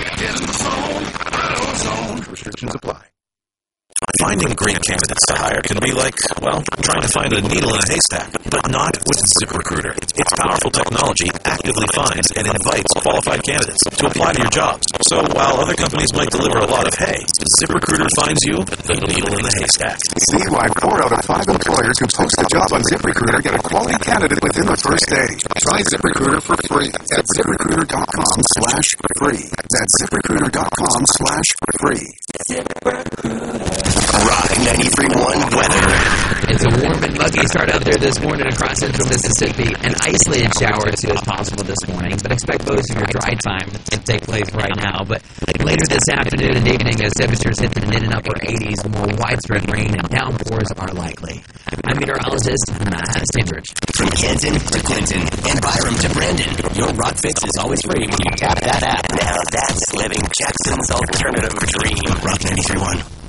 Get in the zone, AutoZone. Restrictions apply. Finding great candidates to hire can be like, well, trying to find a needle in a haystack, but not with ZipRecruiter. Its powerful technology actively finds and invites qualified candidates to apply to your jobs. So while other companies might deliver a lot of hay, ZipRecruiter finds you the needle in the haystack. See why 4 out of 5 employers who post a job on ZipRecruiter get a quality candidate within the first day. Try ZipRecruiter for free at ZipRecruiter.com/free. That's ZipRecruiter.com/free. Rock 93.1 weather. It's a warm and muggy start out there this morning across central Mississippi. An isolated shower or two is possible this morning, but expect most of your dry time to take place right now. But later this afternoon and evening, as temperatures hit the mid and upper 80s, more widespread rain and downpours are likely. I'm meteorologist Matt Stindrich. From Canton to Clinton and Byram to Brandon, your Rock Fix is always free when you tap that app. Now that's living Jackson's alternative dream. Rock 93.1.